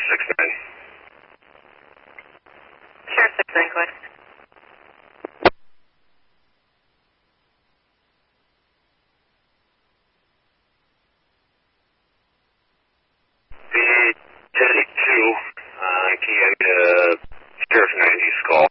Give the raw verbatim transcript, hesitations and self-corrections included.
six nine. Sheriff six nine, go ahead. The ten eighty-two, uh, can you get a Sheriff ninety's call?